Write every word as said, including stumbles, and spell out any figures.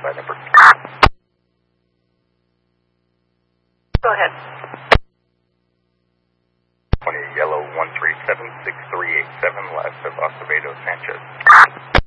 by number. Go ahead. twenty yellow one three seven six three eight seven, last of Acevedo Sanchez.